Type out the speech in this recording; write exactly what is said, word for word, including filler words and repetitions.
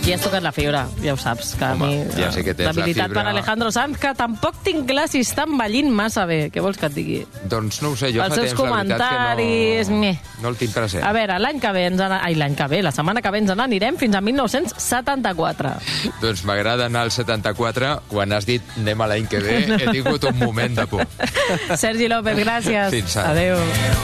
Aquí has tocat la fibra, ja ho saps. Que Home, a mi, ja sé que tens la l'habilitat fibra. per Alejandro Sanz, que tampoc tinc clar si està envellint massa bé. Què vols que et digui? Doncs no ho sé, jo Els fa seus temps, la veritat, comentaris, que no, meh. no el tinc present. A veure, l'any que ve ens ana... Ai, l'any que ve, la setmana que ve ens n'anirem fins a mil nou-cents setanta-quatre. Doncs m'agrada anar al setanta-quatre. Quan has dit anem a l'any que ve, he tingut un moment de por. Sergi López, gràcies. Fins ara. Adéu.